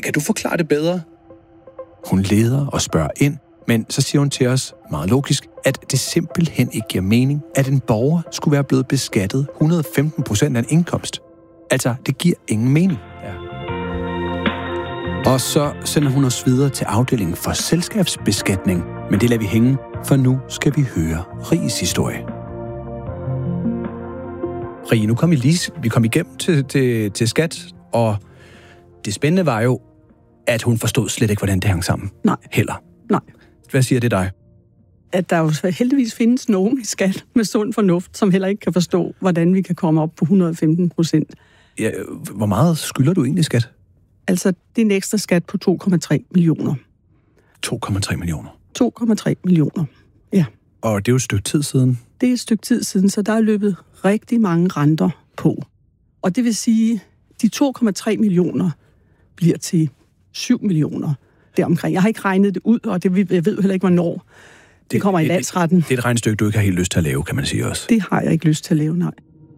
Kan du forklare det bedre? Hun leder og spørger ind, men så siger hun til os meget logisk, at det simpelthen ikke giver mening, at en borger skulle være blevet beskattet 115% af en indkomst. Altså, det giver ingen mening. Ja. Og så sender hun os videre til afdelingen for selskabsbeskatning, men det lader vi hænge, for nu skal vi høre Ries historie. Rie, nu kom vi kom igennem til skat, og det spændende var jo, at hun forstod slet ikke, hvordan det hang sammen. Nej. Heller. Nej. Hvad siger det dig? At der jo heldigvis findes nogen i skat med sund fornuft, som heller ikke kan forstå, hvordan vi kan komme op på 115%. Ja, hvor meget skylder du egentlig skat? Altså, det er en ekstra skat på 2,3 millioner. 2,3 millioner? 2,3 millioner, ja. Og det er jo et stykke tid siden? Det er et stykke tid siden, så der er løbet rigtig mange renter på. Og det vil sige, de 2,3 millioner bliver til 7 millioner deromkring. Jeg har ikke regnet det ud, og jeg ved heller ikke, hvornår det kommer i landsretten. Det er et regnestykke, du ikke har helt lyst til at lave, kan man sige også. Det har jeg ikke lyst til at lave, nej.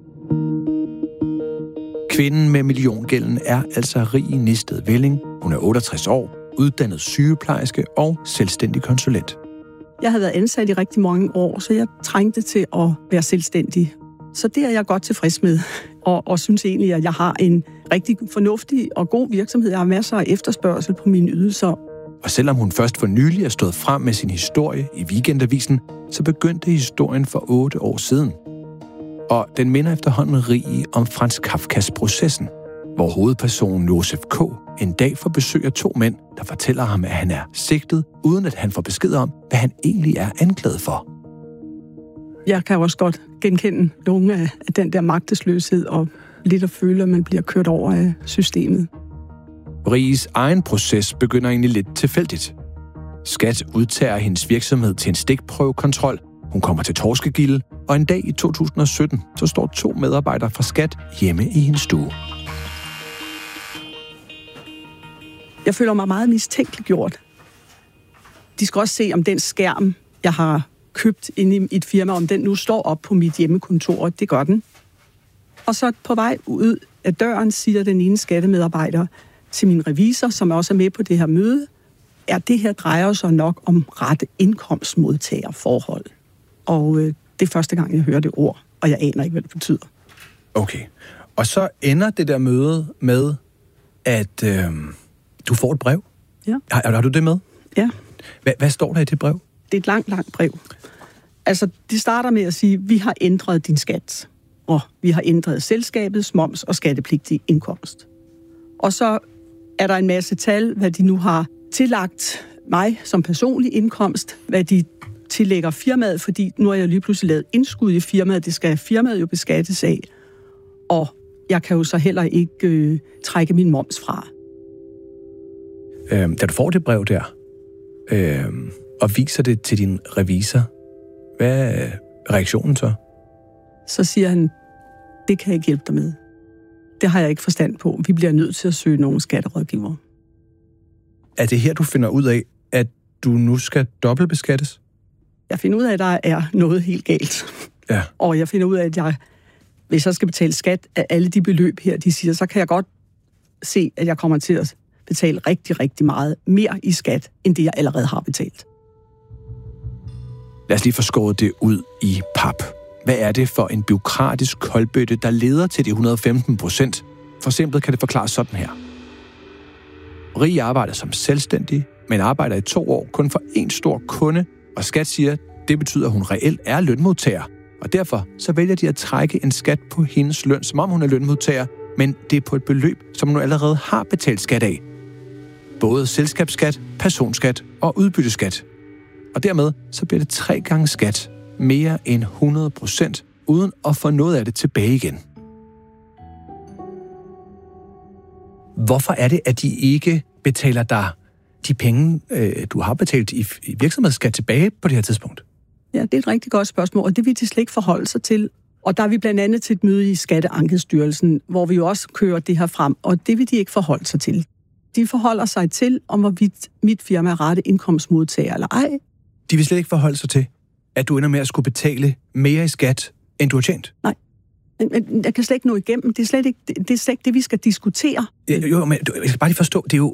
Kvinden med milliongælden er altså Rie Nisted Velling. Hun er 68 år, uddannet sygeplejerske og selvstændig konsulent. Jeg havde været ansat i rigtig mange år, så jeg trængte til at være selvstændig. Så det er jeg godt tilfreds med, og synes egentlig, at jeg har en rigtig fornuftig og god virksomhed. Jeg har masser af efterspørgsel på mine ydelser. Og selvom hun først for nylig er stået frem med sin historie i Weekendavisen, så begyndte historien for 8 år siden. Og den minder efterhånden Rie om Franz Kafkas Processen, hvor hovedpersonen Josef K. en dag får besøg af 2 mænd, der fortæller ham, at han er sigtet, uden at han får besked om, hvad han egentlig er anklaget for. Jeg kan også godt genkende nogle af den der magtesløshed og lidt at føle, at man bliver kørt over af systemet. Ries egen proces begynder egentlig lidt tilfældigt. Skat udtager hendes virksomhed til en stikprøvekontrol. Hun kommer til torskegilde, og en dag i 2017, så står 2 medarbejdere fra Skat hjemme i hendes stue. Jeg føler mig meget mistænkeliggjort. De skal også se, om den skærm, jeg har købt inde i et firma, om den nu står op på mit hjemmekontor. Det gør den. Og så på vej ud af døren siger den ene skattemedarbejder til min revisor, som også er med på det her møde, at det her drejer sig nok om rette indkomstmodtagerforhold. Og det er første gang, jeg hører det ord, og jeg aner ikke, hvad det betyder. Okay. Og så ender det der møde med, at du får et brev. Ja. Har du det med? Ja. Hvad står der i det brev? Det er et langt brev. Altså, det starter med at sige, vi har ændret din skat, og vi har ændret selskabets moms og skattepligtig indkomst. Og så er der en masse tal, hvad de nu har tillagt mig som personlig indkomst, hvad de tillægger firmaet, fordi nu har jeg lige pludselig lavet indskud i firmaet, det skal firmaet jo beskattes af, og jeg kan jo så heller ikke trække min moms fra. Da du får det brev der, og viser det til din revisor, hvad er reaktionen så? Så siger han, det kan jeg ikke hjælpe dig med. Det har jeg ikke forstand på. Vi bliver nødt til at søge nogle skatterådgivere. Er det her, du finder ud af, at du nu skal dobbeltbeskattes? Jeg finder ud af, at der er noget helt galt. Ja. Og jeg finder ud af, at hvis jeg skal betale skat af alle de beløb her, de siger, så kan jeg godt se, at jeg kommer til at betale rigtig, rigtig meget mere i skat, end det jeg allerede har betalt. Lad os lige få skåret det ud i pap. Hvad er det for en bureaukratisk koldbøtte, der leder til de 115%? For simpelt kan det forklares sådan her. Rie arbejder som selvstændig, men arbejder i 2 år kun for én stor kunde, og Skat siger, det betyder, at hun reelt er lønmodtager. Og derfor så vælger de at trække en skat på hendes løn, som om hun er lønmodtager, men det er på et beløb, som hun allerede har betalt skat af. Både selskabsskat, personskat og udbytteskat. Og dermed så bliver det 3 gange skat, mere end 100%, uden at få noget af det tilbage igen. Hvorfor er det, at de ikke betaler dig de penge, du har betalt i virksomhedsskat tilbage på det her tidspunkt? Ja, det er et rigtig godt spørgsmål, og det vil de slet ikke forholde sig til. Og der er vi blandt andet til et møde i Skatteankestyrelsen, hvor vi jo også kører det her frem, og det vil de ikke forholde sig til. De forholder sig til, om hvorvidt mit firma er rette indkomstmodtager eller ej. De vil slet ikke forholde sig til, at du ender med at skulle betale mere i skat, end du har tjent? Nej. Men jeg kan slet ikke nå igennem. Det er slet ikke det, vi skal diskutere. Jo, men jeg skal bare lige forstå, det er jo